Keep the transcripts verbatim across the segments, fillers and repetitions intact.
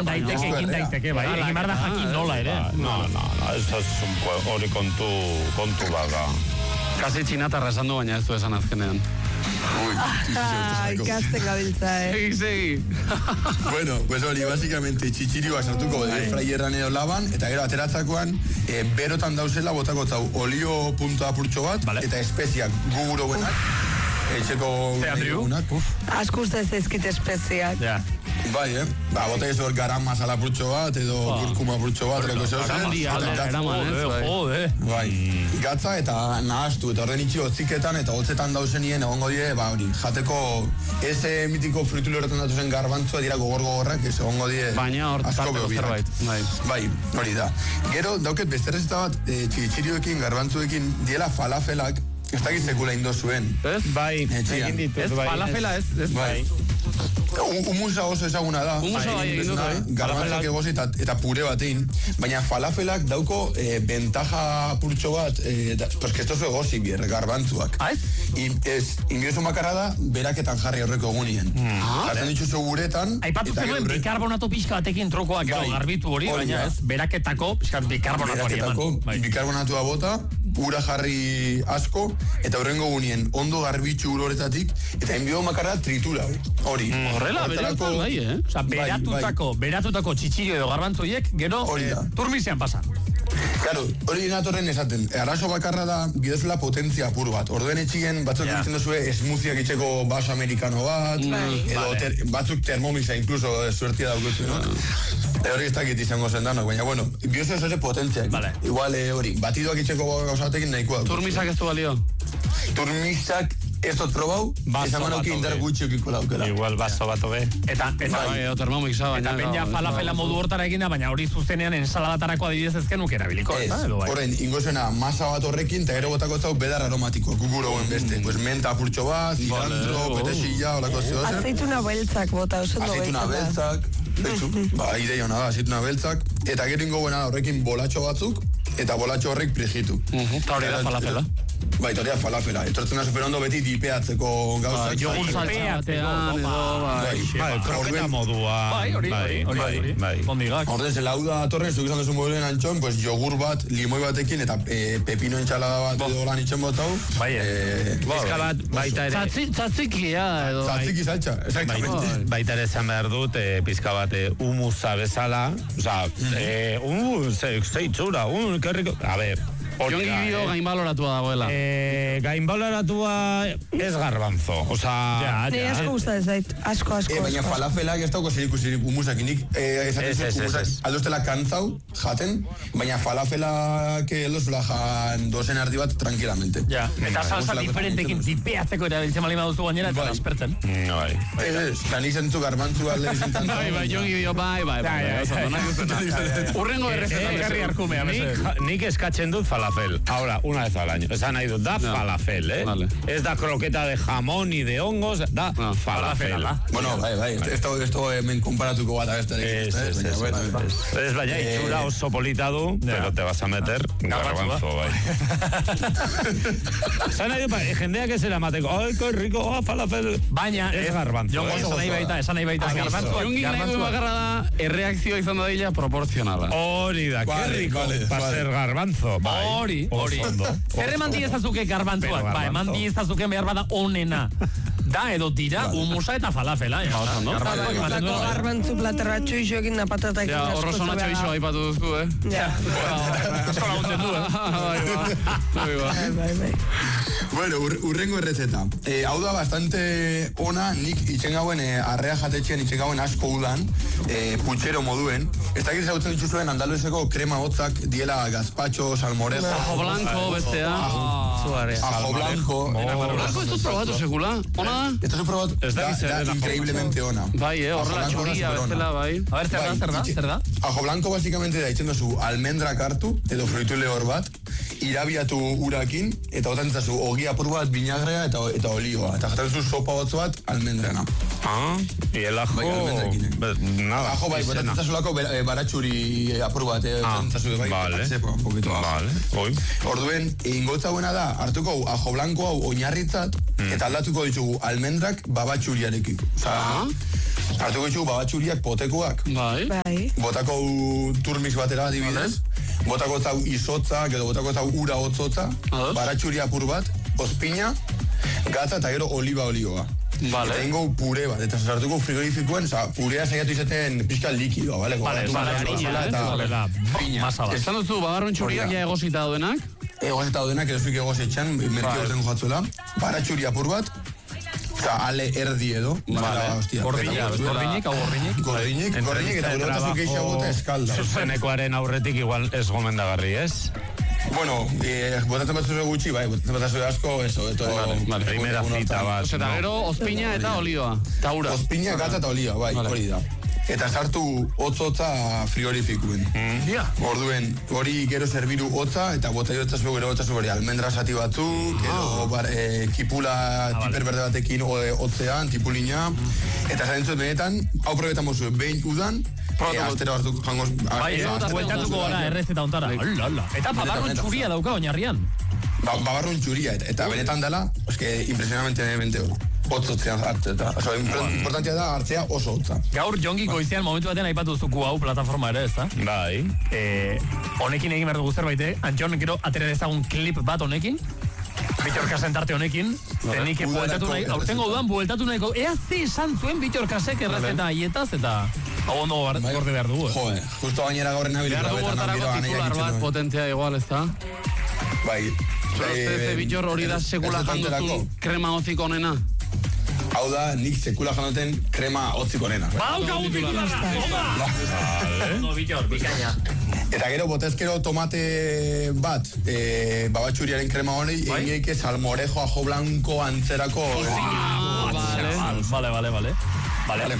daiteke, egin daiteke, bai. Egin behar da jakin nola ere. No, no, no, ez hori kontu, kontu baga. Kasi txinatarra esan du, baina ez du esan azkenean. Ikaste gabiltza, eh. Segi, segi. Bueno, pues hori, básicamente, txitxirioa sartuko de fraierran edo laban, eta gero ateratzakoan, berotan dauzela botako zau olio punto apurtxo bat, eta espeziak guguro buenak, etxeko gugunak. Asko uste ez ezkit espeziak. Bai, eh? Ba, bota ez hor garam masala apurtxo bat, edo kurkuma apurtxo bat, edo kozeo zen. Bai, gatza eta nahastu, eta orden itxi hotziketan, eta hotzetan dauzenien egongo dire, ba, hori, jateko eze mitiko fritulu horretan datu zen garbantzua dira gogor-gogorrak, ez egongo dire baina hor tarteko zerbait. Bai, hori da. Gero, dauket beste rezeta bat, txitxirioekin, garbantzuekin, diela falafelak, ez dakit sekula indo zuen. Ez? Bai, egin dituz, bai. Falafela ez, ez? Bai. Humusa oso ezaguna da. Humusa bai egin dut, bai. Garbantzak egozi eta pure batein. Baina falafelak dauko bentaja purtxo bat, pues que esto zu egozi bier, garbantzuak. Ah, ez? Ez, inbiozu makarra da, beraketan jarri horreko egunien. Jartzen ditzuzu guretan. Aipatu zenuen bikarbonato pixka batekin trokoak edo garbitu hori, baina ez, beraketako bikarbonato hori eman. Bikarbonatua bota, ura jarri asko, eta horrengo gunien ondo garbitxu uroretatik, eta enbio makarra tritura hori. Horrela, beratutan bai, eh? Osa, beratutako, beratutako txitxirio edo garbantzoiek, gero turmizian pasa. Claro, hori natorren esaten, arazo bakarra da, bidezula potentzia apur bat. Orduen etxien, batzuk ditzen duzue, esmuziak itxeko baso amerikano bat, edo batzuk termomisa, incluso, suertia daukutu, no? Hori ez dakit izango zendanok, baina, bueno, biozu ez ere potentziak. Igual, hori, batidoak itxeko gauzatekin nahikoa. Turmisak ez du balio? Turmisak ez dut probau, izango nauki indar gutxiokiko laukela. Igual baso bat obe. Eta, eta, eta peña falafela modu hortara egina, baina hori zuzenean ensaladatarakoa adibidez ezken nuke erabiliko. Ez, horren, ingozuena masa bat horrekin, eta gero botako zau bedar aromatikoa, kukuroen beste. Pues menta apurtxo bat, cilantro, peresilla, olako zehozen. Aceituna beltzak bota, oso no Aceituna beltzak, betxu, ba, ideia hona da, aceituna beltzak. Eta gero ingo buena horrekin bolatxo batzuk, eta bolatxo horrek prijitu. Eta hori da falafela. Bai, hori da falafela. Etortzen da superondo beti dipeatzeko gauzak. Jogun saltzatean, edo, bai. Bai, kroketa modua. Bai, hori, hori, hori. Bondigak. Orden, zela hau da atorren, zuk izan duzu moduen antxon, pues yogur bat, limoi batekin, eta pepino entxalada bat edo lan itxen botau. Bai, bizka bat, baita ere. Tzatzikia, edo. Tzatziki saltza, exactamente. Baita ere zan behar dut, pizka bat, humusa bezala, oza, humus, zeitzura, humus, kerriko, a ver, Jon Gidio gainbaloratua dagoela. Eh, gainbaloratua ez garbanzo. Osa... Ne, asko gusta ez dait. Asko, asko. Baina falafelak ez dauko zeriku zeriku humusakinik. Ez, ez, ez. Aldoztela kantzau, jaten, baina falafelak aldoztela jan dozen ardi bat tranquilamente. Ja, eta salsa diferentekin tipeatzeko erabiltzen malima duzu gainera, eta aspertzen. No, bai. Ez, ez, zan izan zu garbantzu alde izan tanto. Bai, bai, Jon Gidio, bai, bai, bai. Urrengo errezeta. Nik eskatzen dut falafel. Falafel. Ahora, una vez al año. Esan nahi dut, da no. falafel, eh? Vale. Ez da croqueta de jamón ni de hongos, da no. falafel. falafel. Bueno, bai, bai. Esto, esto hemen komparatuko bat abestarekin. Es, es, es. Bueno, es, baina, eh, itxura oso polita du, yeah. pero te vas a meter garbanzo, bai. Esan nahi dut, jendeak ez eramateko, ai, que rico, ah, falafel. Baina, ez garbanzo. Jon, esan nahi baita, esan nahi baita. Jon Gidio bakarra da, erreakzioa izan da dila proporzionala. Hori da, que rico, pa ser garbanzo. Hori, hori. Zer eman diezazuke garbantzuak? Ba, eman diezazuke behar bada onena. Da, edo dira, humusa eta falafela. Garbantzu platerra txoixoekin da patatak. Ja, horrozona txoixo haipatu duzku, eh? Ja. Asko laguntzen du, eh? Bai, bai, bai. Bueno, urrengo errezeta. Hau da bastante ona, nik itxen gauen arrea jatetxean itxen gauen asko udan, putxero moduen. Ez dakit zautzen dituzuen Andaluizeko krema hotzak diela gazpacho, salmorejo. Ajo blanco, bestea. Ajo blanco. Ajo blanco ez dut probatu sekula. Ona da? Ez dut probatu. Da increíblemente ona. Bai, eh, horrela txuria, bestela, bai. A ver, zer da, zer da, zer da? Ajo blanco basicamente da itxen duzu almendrak hartu, edo fruitu lehor bat, irabiatu urakin, eta botan zazu ogi apur bat, binagrea eta, eta olioa. Eta jatzen zu sopa batzu bat, almendrana. Ah, y el ajo... Bai, nada. Ajo bai, botan zazulako baratxuri apur bat. Eh, ah, bai, vale. Zepa, un poquito vale. Oi. Orduen, ingotza buena da, hartuko ajo blanco hau oinarritzat, mm. eta aldatuko ditugu almendrak babatxuriarekin. Osa, ah. Hartuko itxu babatxuriak potekoak. Bai. Bai. Botako turmix batera adibidez. Botako zau izotzak edo botako zau ura hotzotza. Baratxuri apur bat, ozpina, gatza eta gero oliba olioa. Vale. Eta ingo pure bat, eta sartuko frigorifikuen, oza, purea saiatu izaten pixka likidoa, bale? Vale, vale, esan duzu, babarrun txuriak ja egosita daudenak? Egosita daudenak, erosuik egosetxan, merkio zen jatzuela. Baratxuri apur bat, oza, ale erdi edo. Gordinek, gordinek, hau gordinek? Gordinek, gordinek, eta gure batazuk eixagota eskalda. Zuzenekoaren aurretik igual ez gomendagarri, ez? Bueno, eh, botatzen batzue gutxi, bai, botatzen batzue asko, eso, eto... Vale, vale, primera cita, bat. Eta gero, ozpina eta olioa. Eta ura. Ozpina, gatza eta olioa, bai, hori da. Eta sartu hotz-hotza frigorifikuen. Orduen, hori gero serviru hotza, eta bota jotza zuen gero hotza zuen almendra sati batzuk, edo bar, e, kipula tiper berde batekin hotzean, tipulina. Eta zarentzut benetan, hau probetan mozu, behin udan, E, astero hartu jangoz... Bai, bueltatuko gara, errezeta ontara. Eta babarrun txuria dauka oinarrian. Babarrun txuria, eta benetan dela, eske, impresionamentemente hotzotzean hartze, eta oso, importantia da hartzea oso hotza. Gaur, Jongi goizean momentu batean aipatu zuku hau plataforma ere, ez da? Bai. Honekin egin behar dugu zerbait, Antxon, gero, atera dezagun klip bat honekin, Bitorkasen tarte honekin, zenik bueltatu nahi, aurtengo dudan bueltatu nahiko, ea ze esan zuen Bitorkasek errezeta aietaz, eta hau ondo gorde behar dugu. Joe, justo gainera gaurren nabil. Behar dugu hortarako titular bat potentzia igual, ez da? Bai. Zurozte, Bitor hori da sekula janduzu krema hotzik onena? Hau da, nik sekula jandoten krema hotzik onena. Bauka un titular! Ondo, Bitor, bikaina. Eta gero, botezkero tomate bat, e, babatxuriaren krema hori, egin salmorejo, ajo blanco, antzerako... Vale, vale, vale. Vale.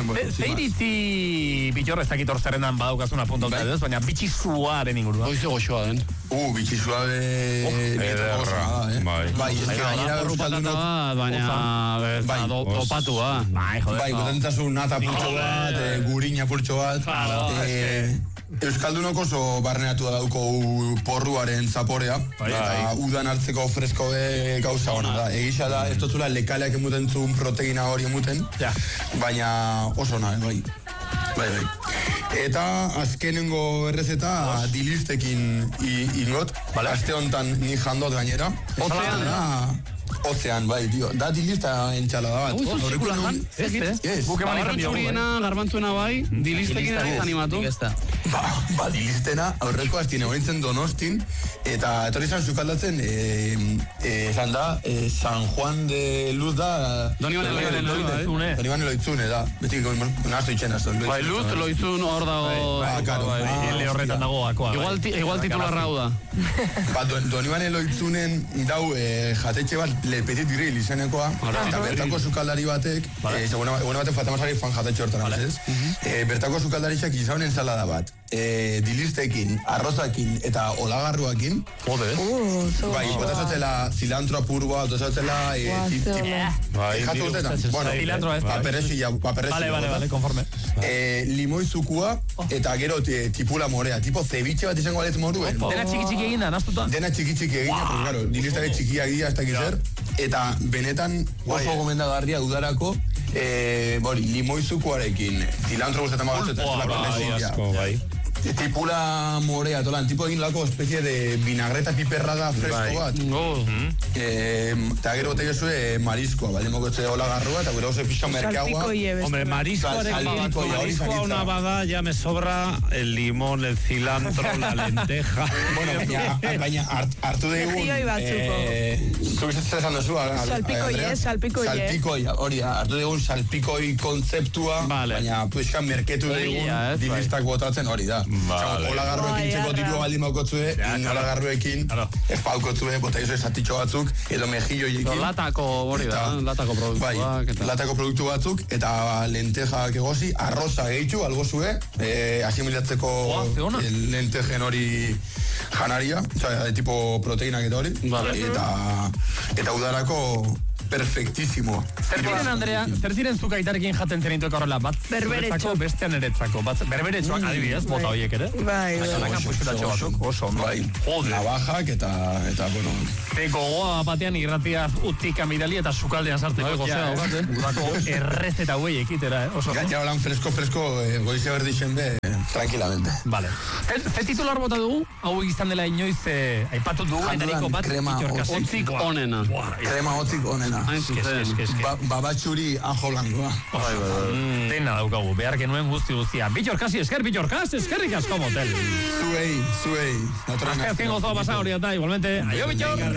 Zeiritzi, Bitor, ez dakit hor zerrendan badaukazuna punta edo ez, baina bitxizuaren ingurua. Hoize goxoa den. Uh, bitxizua de... Ederra. Bai, ez que gainera euskaldunok... Baina, dopatua. Bai, botentzazu nata pultxo bat, gurina pultxo bat... Euskaldunok oso barneatu da dauko porruaren zaporea, eta udan hartzeko fresko gauza hona da. Egisa da, ez totzula lekaleak emuten zuen proteina hori emuten, baina oso ona, bai. Bai, bai. Eta azkenengo errezeta dilistekin ingot, aste honetan ni jandot gainera. Otzean, Ozean, bai, tio. Da dilista entxalada bat. Ui, zuzikula jan? Ez, ez. Babarrun txuriena, garbantzuena bai, dilistekin ez animatu. Ba, ba, dilistena, aurreko aztien egointzen Donostin, eta etorri zan zukaldatzen, esan da, San Juan de Luz da... Donibane Loitzune. Donibane Loitzune, da. Beti, naztu itxen azto. Bai, Luz, Loitzun hor dago... Ba, karo. Ele horretan dago akoa. Igual titularra hau da. Ba, Donibane Loitzunen dau jatetxe bat Le Petit Grill izenekoa, eta bertako sukaldari batek, egune baten fatamazari fan jatetxe hortan, bertako sukaldaritxak izaun ensalada bat, dilistekin, arrozakin eta olagarruakin. Jode. Bai, botazotzela cilantro apurua, botazotzela... Jatu urtetan. Cilantro ez. Paperrexia. Vale, vale, vale, konforme. Limoi zukua eta gero tipula morea, tipo ceviche bat izango balet moruen. Dena txiki txiki egin da, naztuta? Dena txiki txiki egin da, porque claro, dilistare txikiak dira, ez dakiz zer. Eta benetan oso gomendagarria udarako, bori, limoi zukuarekin, cilantro guztetan magatzen, tipula morea, tolan, tipo egin lako espezie de vinagreta piperrada fresko bat. Eta gero bote jozue marizkoa, bale mokotze hola garrua, eta gero oso pixka merkaua. Hombre, marizkoa una bada, ya me sobra el limón, el cilantro, la lenteja. Bueno, baina hartu degun... Zuk izatzen esan dozu, salpikoie, salpikoie. Salpikoia, hori, hartu degun salpikoi kontzeptua, baina pixka merketu degun dilistak botatzen hori da. Olagarruekin txeko dirua baldin baukotzue, olagarruekin ez paukotzue, bota izo esatitxo batzuk, edo mejilloiekin. Latako hori da, latako produktuak. Latako produktu batzuk, eta lentejak egozi, arroza gehitxu, algozue, asimilatzeko lentejen hori janaria, tipo proteinak eta hori, eta udarako perfectísimo. Zer ziren, Andrea, zer ziren zuk aitarekin jaten zenituek horrela, bat Berberetxo. bestean eretzako, bat berberetxoak adibidez, bota horiek ere? Bai, bai. Oso, ondo. Bai, Jode. navajak eta, eta, bueno... Eko goa batean irratia utik amidali eta sukaldean sartzeko gozea daukaten. Udako errezeta huei ekitera, eh? Oso. Gaina holan fresko, fresko, eh, goize berdixen be, eh, tranquilamente. Vale. Ze titular bota dugu? Hau izan dela inoiz, eh, aipatu dugu, endariko bat, krema Otzik onena. Krema otzik onena. Ba, babatxuri ajo blancoa. Dena daukagu, behar genuen guzti guztia. Bitxor kasi esker, bitxor kas, eskerrik asko motel. Zuei, zuei. Azken gozoa pasa hori eta, igualmente. Aio, bitxor!